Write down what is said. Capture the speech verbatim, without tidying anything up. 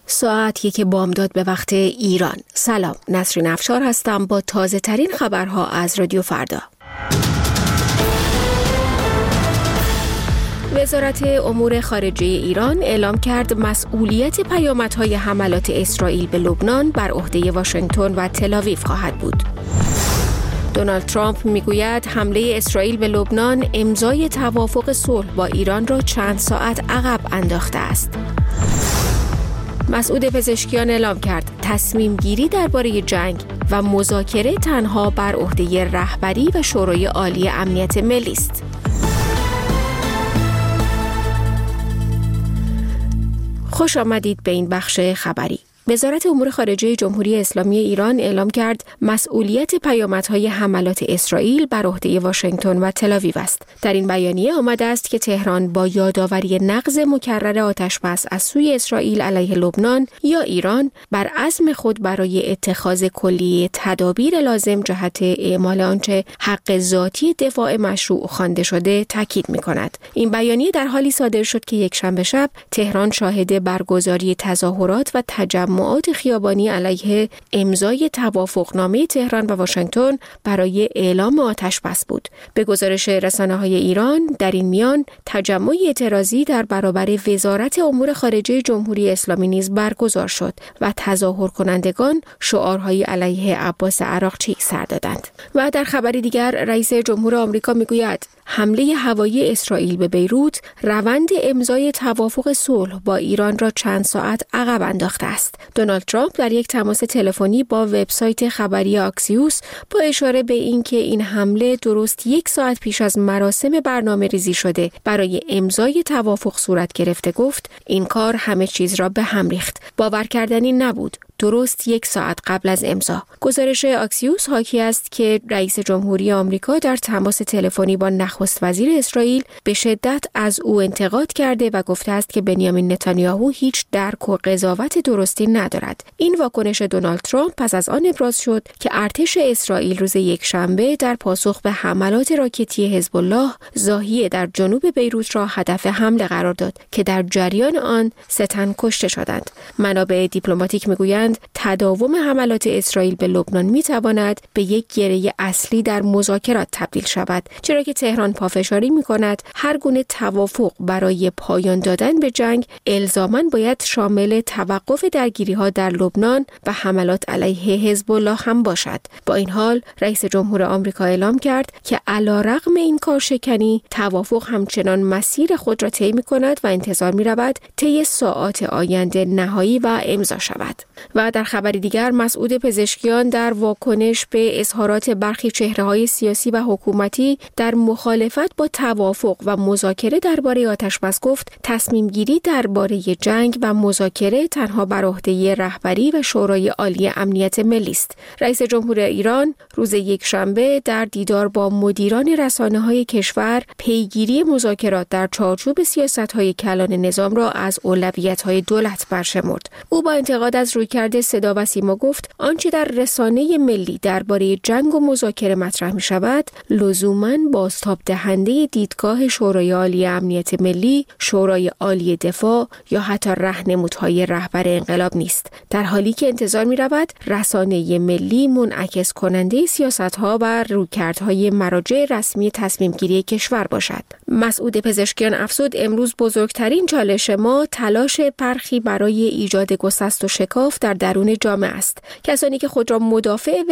ساعت یک بامداد به وقت ایران. سلام، نسرین افشار هستم با تازه ترین خبرها از رادیو فردا. وزارت امور خارجه ایران اعلام کرد مسئولیت پیامدهای حملات اسرائیل به لبنان بر عهده واشنگتن و تل‌آویو خواهد بود. دونالد ترامپ میگوید حمله اسرائیل به لبنان امضای توافق صلح با ایران را چند ساعت عقب انداخته است. مسعود پزشکیان اعلام کرد تصمیم گیری درباره جنگ و مذاکره تنها بر عهده رهبری و شورای عالی امنیت ملی است. خوش آمدید به این بخش خبری. وزارت امور خارجه جمهوری اسلامی ایران اعلام کرد مسئولیت پیامدهای حملات اسرائیل بر عهده واشنگتن و تل‌آویو است. در این بیانیه آمده است که تهران با یادآوری نقض مکرر آتش‌بس از سوی اسرائیل علیه لبنان یا ایران بر عزم خود برای اتخاذ کلیه تدابیر لازم جهت اعمال آنچه حق ذاتی دفاع مشروع خوانده شده تاکید می‌کند. این بیانیه در حالی صادر شد که یک شنبه شب تهران شاهد برگزاری تظاهرات و تجمع تجمعات خیابانی علیه امضای توافقنامه تهران و واشنگتن برای اعلام آتش‌بس بود. به گزارش رسانه‌های ایران در این میان تجمع اعتراضی در برابر وزارت امور خارجه جمهوری اسلامی نیز برگزار شد و تظاهر کنندگان شعارهای علیه عباس عراقچی سر دادند. و در خبری دیگر رئیس جمهور آمریکا میگوید حمله هوایی اسرائیل به بیروت روند امضای توافق صلح با ایران را چند ساعت عقب انداخته است. دونالد ترامپ در یک تماس تلفنی با وبسایت خبری آکسیوس با اشاره به اینکه این حمله درست یک ساعت پیش از مراسم برنامه ریزی شده برای امضای توافق صورت گرفته گفت این کار همه چیز را به هم ریخت. باور کردنی نبود. درست یک ساعت قبل از امضا. گزارش آکسیوس حاکی است که رئیس جمهوری آمریکا در تماس تلفنی با نخست وزیر اسرائیل به شدت از او انتقاد کرده و گفته است که بنیامین نتانیاهو هیچ درک و قضاوت درستی ندارد. این واکنش دونالد ترامپ پس از آن ابراز شد که ارتش اسرائیل روز یکشنبه در پاسخ به حملات راکتی حزب الله ضاحیه در جنوب بیروت را هدف حمله قرار داد که در جریان آن سه تن کشته شدند. منابع دیپلماتیک میگویند تداوم حملات اسرائیل به لبنان میتواند به یک گره اصلی در مذاکرات تبدیل شود، چرا که تهران پافشاری میکند هر گونه توافق برای پایان دادن به جنگ الزاماً باید شامل توقف درگیری‌ها در لبنان و حملات علیه حزب الله هم باشد. با این حال رئیس جمهور آمریکا اعلام کرد که علیرغم این کارشکنی توافق همچنان مسیر خود را طی میکند و انتظار میرود طی ساعات آینده نهایی و امضا شود. و در خبری دیگر مسعود پزشکیان در واکنش به اظهارات برخی چهره‌های سیاسی و حکومتی در مخالفت با توافق و مذاکره درباره آتش‌بس گفت تصمیم گیری درباره جنگ و مذاکره تنها بر عهده رهبری و شورای عالی امنیت ملی است. رئیس جمهور ایران روز یکشنبه در دیدار با مدیران رسانه‌های کشور پیگیری مذاکرات در چارچوب سیاست‌های کلان نظام را از اولویت‌های دولت برشمرد. او با انتقاد از رویکرد صدا و سیما گفت آنچه در رسانه ملی درباره جنگ و مذاکره مطرح می شود لزوماً بازتاب دهنده دیدگاه شورای عالی امنیت ملی، شورای عالی دفاع یا حتی راهنمودهای رهبر انقلاب نیست، در حالی که انتظار می رود رسانه ملی منعکس کننده سیاست‌ها و رویکردهای مراجع رسمی تصمیم گیری کشور باشد. مسعود پزشکیان افزود امروز بزرگترین چالش ما تلاش برخی برای ایجاد گسست و شکاف در درون جامعه است. کسانی که خود را مدافع